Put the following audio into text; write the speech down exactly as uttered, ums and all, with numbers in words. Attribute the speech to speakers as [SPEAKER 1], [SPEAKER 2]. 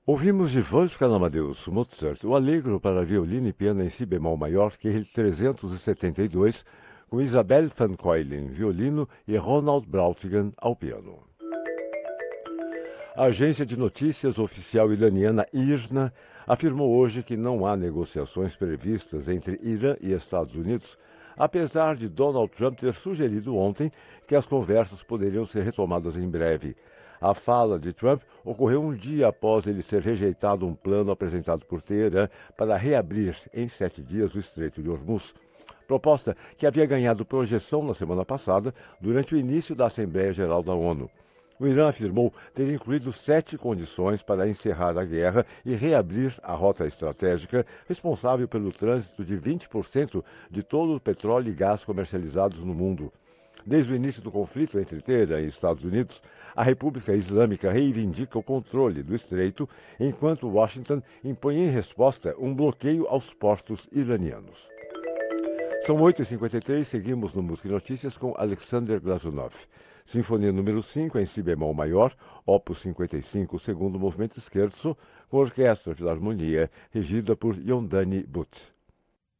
[SPEAKER 1] Ouvimos de Wolfgang Amadeus Mozart o Allegro para violino e piano em si bemol maior, Q trezentos e setenta e dois, com Isabelle van Keulen, violino, e Ronald Brautigan ao piano. A agência de notícias oficial iraniana IRNA afirmou hoje que não há negociações previstas entre Irã e Estados Unidos, apesar de Donald Trump ter sugerido ontem que as conversas poderiam ser retomadas em breve. A fala de Trump ocorreu um dia após ele ser rejeitado um plano apresentado por Teherã para reabrir em sete dias o Estreito de Hormuz, proposta que havia ganhado projeção na semana passada durante o início da Assembleia Geral da ONU. O Irã afirmou ter incluído sete condições para encerrar a guerra e reabrir a rota estratégica responsável pelo trânsito de vinte por cento de todo o petróleo e gás comercializados no mundo. Desde o início do conflito entre Teherã e Estados Unidos, a República Islâmica reivindica o controle do estreito, enquanto Washington impõe em resposta um bloqueio aos portos iranianos. São oito e cinquenta e três, seguimos no Música e Notícias com Alexander Glazunov. Sinfonia número cinco em si bemol maior, opus cinquenta e cinco, segundo movimento scherzo, com orquestra filarmonia, regida por Yondani Butt.